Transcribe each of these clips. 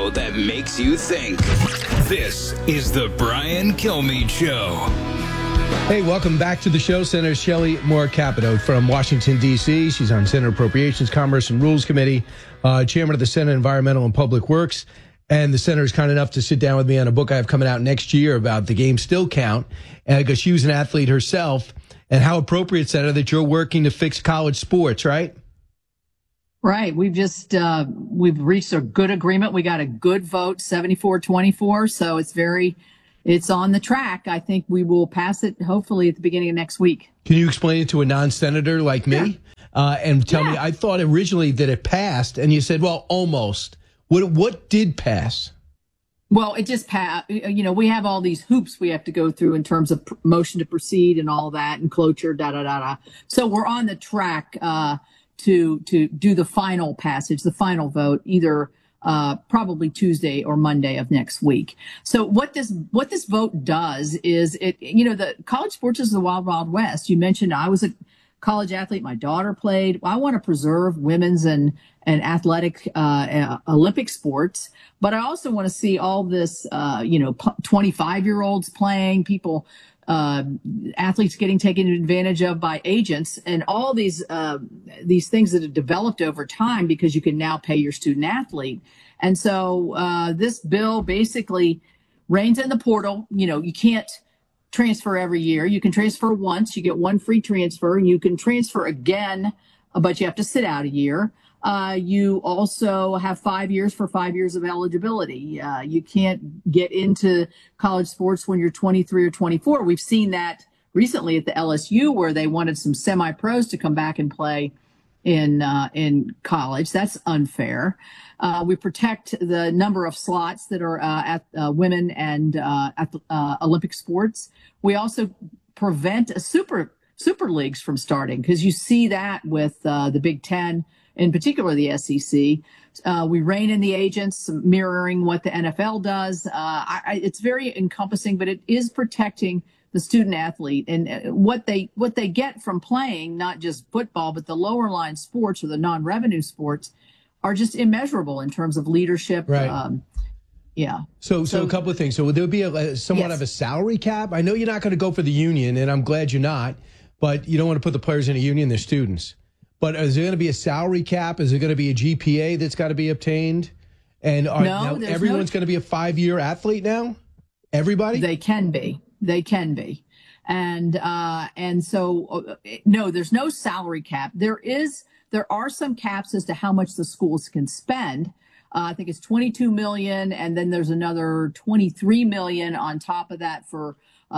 show that makes you think. This is the Brian Kilmeade Show. Hey, welcome back to the show. Senator Shelley Moore Capito from Washington, D.C. She's on Senate Appropriations, Commerce, and Rules Committee, chairman of the Senate Environmental and Public Works. And the senator is kind enough to sit down with me on a book I have coming out next year about the game still count, because she was an athlete herself. And how appropriate, Senator, that you're working to fix college sports, right? Right. We've reached a good agreement. We got a good vote, 74-24. So it's on the track. I think we will pass it hopefully at the beginning of next week. Can you explain it to a non-senator like me? And tell me, I thought originally that it passed, and you said, well, almost. What did pass? Well, it just passed. You know, we have all these hoops we have to go through in terms of motion to proceed and all that and cloture, So we're on the track to do the final passage, the final vote, either probably Tuesday or Monday of next week. So what this vote does is the college sports is the wild, wild west. You mentioned I was a college athlete. My daughter played. I want to preserve women's and athletic Olympic sports, but I also want to see all this 25-year-olds playing, people, athletes getting taken advantage of by agents, and all these things that have developed over time because you can now pay your student athlete. And so this bill basically reins in the portal. You know, you can't transfer every year. You can transfer once, you get one free transfer, and you can transfer again, but you have to sit out a year. You also have 5 years for 5 years of eligibility. You can't get into college sports when you're 23 or 24. We've seen that recently at the LSU where they wanted some semi-pros to come back and play in college. That's unfair. We protect the number of slots that are at women and at Olympic sports. We also prevent super leagues from starting, because you see that with the Big Ten, in particular the SEC. We rein in the agents, mirroring what the NFL does. It's very encompassing, but it is protecting the student athlete and what they get from playing, not just football, but the lower line sports or the non-revenue sports are just immeasurable in terms of leadership. Right. So a couple of things. So would there be somewhat of a salary cap? I know you're not going to go for the union, and I'm glad you're not, but you don't want to put the players in a union, they're students. But is there going to be a salary cap? Is there going to be a GPA that's got to be obtained? And now everyone's going to be a 5-year athlete now? Everybody? They can be. And so, no, there's no salary cap. There are some caps as to how much the schools can spend. I think it's $22 million, and then there's another $23 million on top of that for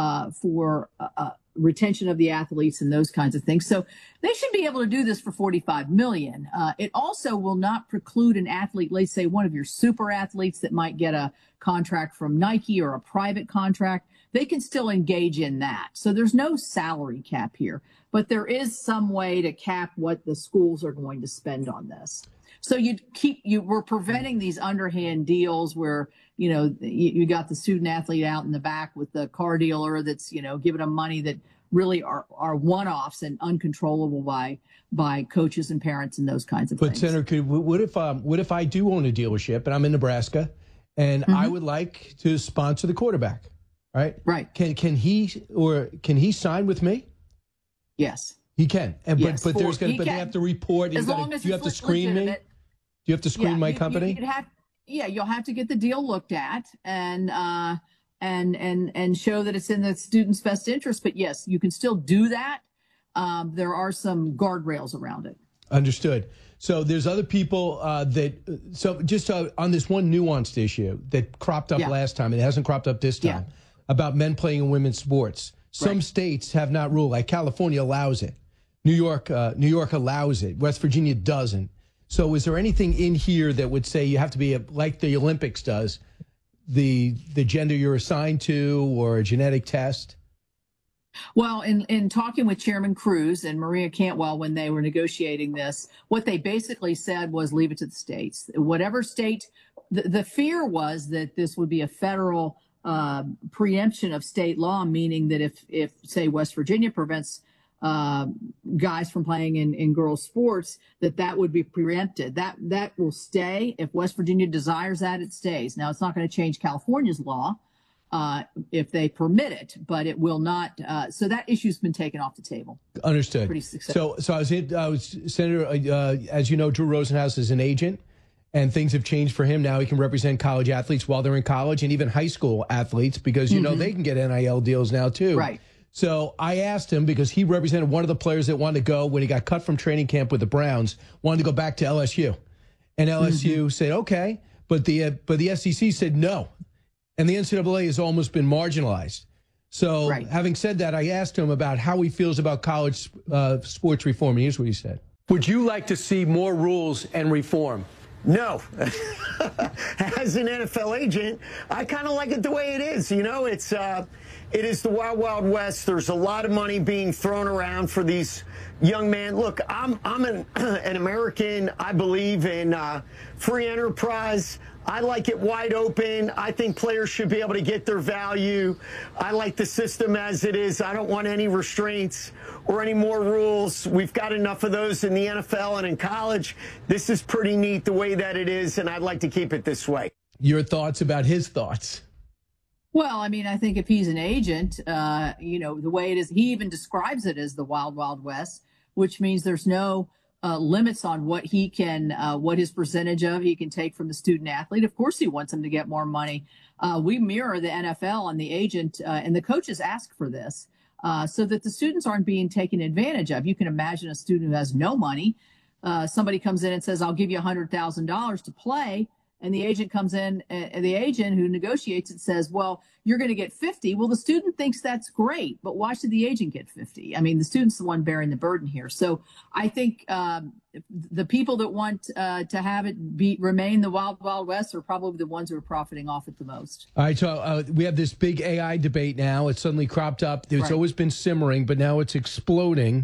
retention of the athletes and those kinds of things. So they should be able to do this for $45 million. It also will not preclude an athlete, let's say one of your super athletes that might get a contract from Nike or a private contract. They can still engage in that. So there's no salary cap here, but there is some way to cap what the schools are going to spend on this. So we're preventing these underhand deals where, you got the student athlete out in the back with the car dealer that's, giving them money that really are one-offs and uncontrollable by coaches and parents and those kinds of things. But Senator, what if I do own a dealership and I'm in Nebraska and I would like to sponsor the quarterback, right? Right. Can he sign with me? Yes. He can. But they have to report. As long as you have to screen me? Do you have to screen my company? You'll have to get the deal looked at and show that it's in the student's best interest. But yes, you can still do that. There are some guardrails around it. Understood. So there's other people on this one nuanced issue that cropped up last time, and it hasn't cropped up this time, about men playing in women's sports. Some states have not ruled, like California allows it. New York allows it. West Virginia doesn't. So is there anything in here that would say you have to be, like the Olympics does, the gender you're assigned to or a genetic test? Well, in talking with Chairman Cruz and Maria Cantwell when they were negotiating this, what they basically said was leave it to the states. Whatever state, the fear was that this would be a federal preemption of state law, meaning that if say West Virginia prevents guys from playing in girls sports, that would be preempted. That will stay. If West Virginia desires that, it stays. Now, it's not going to change California's law if they permit it, but it will not. So that issue's been taken off the table. Understood. Pretty successful. So I was Senator, as you know, Drew Rosenhaus is an agent, and things have changed for him. Now he can represent college athletes while they're in college, and even high school athletes, because you know they can get NIL deals now too. Right. So I asked him, because he represented one of the players that wanted to go when he got cut from training camp with the Browns, wanted to go back to LSU, and LSU said okay, but the SEC said no. And the NCAA has almost been marginalized. So having said that, I asked him about how he feels about college sports reform. And here's what he said. Would you like to see more rules and reform? No. As an NFL agent, I kind of like it the way it is. You know, it is the Wild Wild West. There's a lot of money being thrown around for these young men. Look, I'm an American. I believe in free enterprise. I like it wide open. I think players should be able to get their value. I like the system as it is. I don't want any restraints or any more rules. We've got enough of those in the NFL and in college. This is pretty neat the way that it is, and I'd like to keep it this way. Your thoughts about his thoughts? Well, I mean, I think if he's an agent, you know, the way it is, he even describes it as the Wild Wild West, which means there's no limits on what he can, what his percentage of he can take from the student athlete. Of course, he wants him to get more money. We mirror the NFL, and the agent and the coaches ask for this so that the students aren't being taken advantage of. You can imagine a student who has no money. Somebody comes in and says, I'll give you $100,000 to play. And the agent comes in, and the agent who negotiates it says, well, you're going to get 50. Well, the student thinks that's great, but why should the agent get 50? I mean, the student's the one bearing the burden here. So I think the people that want to have it remain the Wild Wild West are probably the ones who are profiting off it the most. All right, so we have this big AI debate now. It's suddenly cropped up. It's always been simmering, but now it's exploding.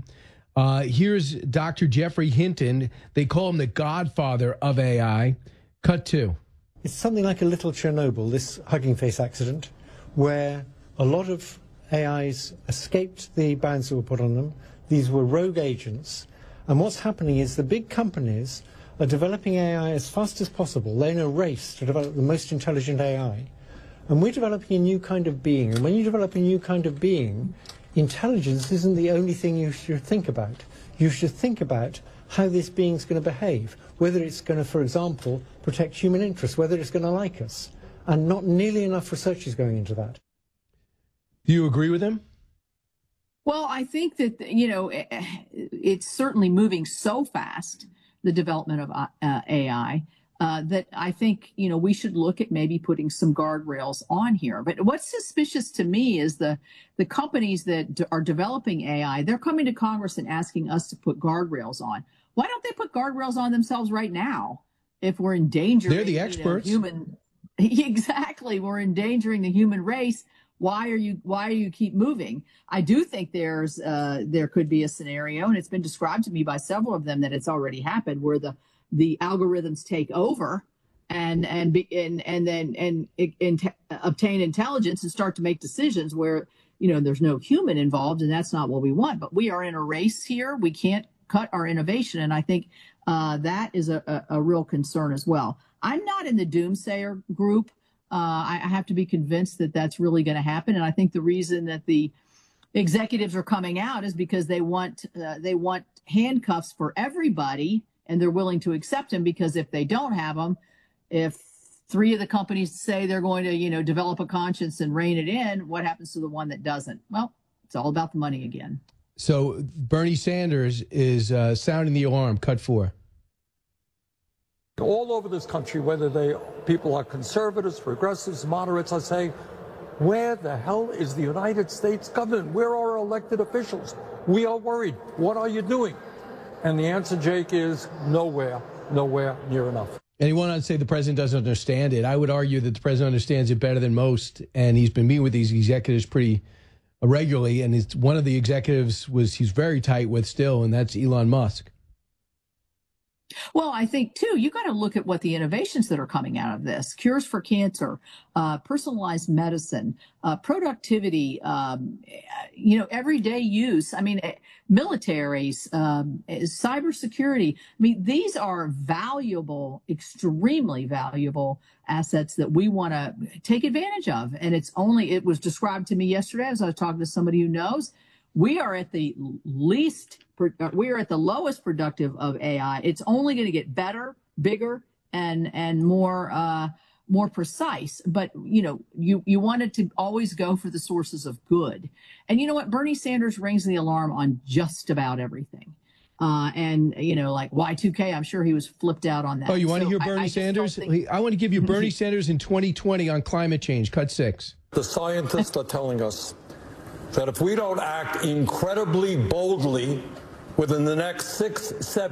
Here's Dr. Jeffrey Hinton. They call him the godfather of AI. Cut 2. It's something like a little Chernobyl, this Hugging Face accident, where a lot of AIs escaped the bans that were put on them. These were rogue agents. And what's happening is the big companies are developing AI as fast as possible. They're in a race to develop the most intelligent AI. And we're developing a new kind of being. And when you develop a new kind of being, intelligence isn't the only thing you should think about. You should think about how this being's going to behave, whether it's going to, for example, protect human interests, whether it's going to like us. And not nearly enough research is going into that. Do you agree with him? Well, I think that, you know, it's certainly moving so fast, the development of AI, that I think, you know, we should look at maybe putting some guardrails on here. But what's suspicious to me is the companies that are developing AI, they're coming to Congress and asking us to put guardrails on. Why don't they put guardrails on themselves right now? If we're endangering, they're the experts. Exactly, we're endangering the human race. Why are you keep moving? I do think there could be a scenario, and it's been described to me by several of them that it's already happened, where the algorithms take over and then obtain intelligence and start to make decisions where, you know, there's no human involved, and that's not what we want. But we are in a race here. We can't cut our innovation, and I think that is a real concern as well. I'm not in the doomsayer group. I have to be convinced that that's really going to happen, and I think the reason that the executives are coming out is because they want handcuffs for everybody, and they're willing to accept them, because if they don't have them, if 3 of the companies say they're going to, you know, develop a conscience and rein it in, what happens to the one that doesn't? Well, it's all about the money again. So Bernie Sanders is sounding the alarm. Cut 4. All over this country, whether people are conservatives, progressives, moderates, are saying, where the hell is the United States government? Where are our elected officials? We are worried. What are you doing? And the answer, Jake, is nowhere near enough. And he went on to say the president doesn't understand it. I would argue that the president understands it better than most, and he's been meeting with these executives pretty regularly, and one of the executives he's very tight with still, and that's Elon Musk. Well, I think too, you got to look at what the innovations that are coming out of this: cures for cancer, personalized medicine, productivity, everyday use. I mean, militaries, cybersecurity. I mean, these are valuable, extremely valuable assets that we want to take advantage of. And it was described to me yesterday as I was talking to somebody who knows. We are at the lowest productive of AI. It's only going to get better, bigger, and more precise. But you wanted to always go for the sources of good. And you know what? Bernie Sanders rings the alarm on just about everything. And like Y2K, I'm sure he was flipped out on that. Oh, you want to hear Bernie Sanders? I want to give you Bernie Sanders in 2020 on climate change. Cut 6. The scientists are telling us that if we don't act incredibly boldly within the next 6-7